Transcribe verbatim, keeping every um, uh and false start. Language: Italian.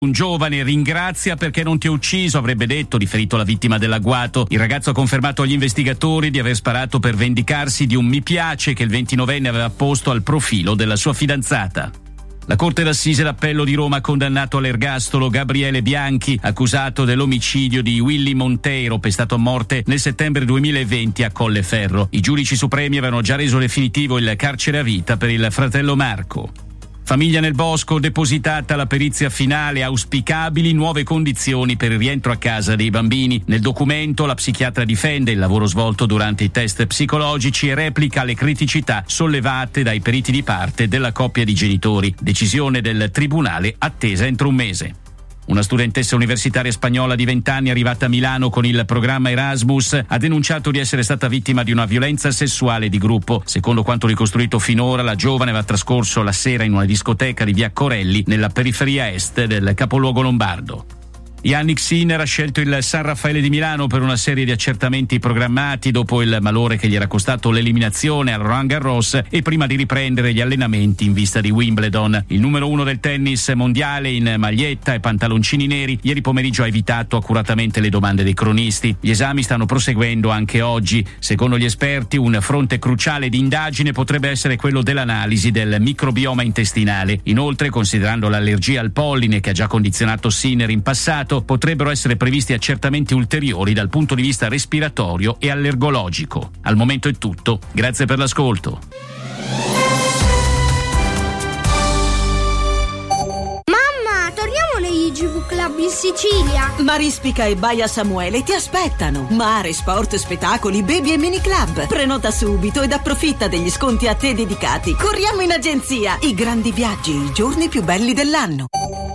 Un giovane ringrazia perché non ti ho ucciso, avrebbe detto, riferito alla vittima dell'agguato. Il ragazzo ha confermato agli investigatori di aver sparato per vendicarsi di un mi piace che il ventinovenne aveva posto al profilo della sua fidanzata. La Corte d'Assise d'Appello di Roma ha condannato all'ergastolo Gabriele Bianchi, accusato dell'omicidio di Willy Monteiro, pestato a morte nel settembre duemilaventi a Colleferro. I giudici supremi avevano già reso definitivo il carcere a vita per il fratello Marco. Famiglia nel bosco, depositata la perizia finale, auspicabili nuove condizioni per il rientro a casa dei bambini. Nel documento la psichiatra difende il lavoro svolto durante i test psicologici e replica le criticità sollevate dai periti di parte della coppia di genitori. Decisione del tribunale attesa entro un mese. Una studentessa universitaria spagnola di venti anni arrivata a Milano con il programma Erasmus ha denunciato di essere stata vittima di una violenza sessuale di gruppo. Secondo quanto ricostruito finora, la giovane aveva trascorso la sera in una discoteca di via Corelli nella periferia est del capoluogo lombardo. Yannick Sinner ha scelto il San Raffaele di Milano per una serie di accertamenti programmati dopo il malore che gli era costato l'eliminazione al Roland Garros e prima di riprendere gli allenamenti in vista di Wimbledon. Il numero uno del tennis mondiale in maglietta e pantaloncini neri ieri pomeriggio ha evitato accuratamente le domande dei cronisti. Gli esami stanno proseguendo anche oggi. Secondo gli esperti, un fronte cruciale di indagine potrebbe essere quello dell'analisi del microbioma intestinale. Inoltre, considerando l'allergia al polline che ha già condizionato Sinner in passato, potrebbero essere previsti accertamenti ulteriori dal punto di vista respiratorio e allergologico. Al momento è tutto. Grazie per l'ascolto. Mamma, torniamo negli G V Club in Sicilia. Marispica e Baia Samuele ti aspettano. Mare, sport, spettacoli, baby e mini club. Prenota subito ed approfitta degli sconti a te dedicati. Corriamo in agenzia. I grandi viaggi, i giorni più belli dell'anno.